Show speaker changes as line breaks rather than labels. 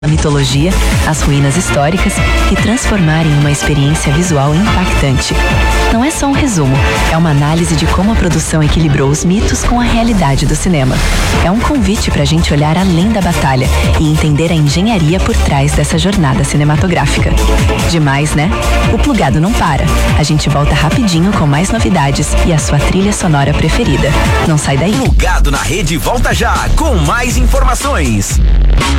a mitologia, as ruínas históricas e transformar em uma experiência visual impactante. Não é só um resumo, é uma análise de como a produção equilibrou os mitos com a realidade do cinema. É um convite pra gente olhar além da batalha e entender a engenharia por trás dessa jornada cinematográfica. Demais, né? O Plugado não para. A gente volta rapidinho com mais novidades e a sua trilha sonora preferida. Não sai daí.
Plugado na Rede volta já com mais informações.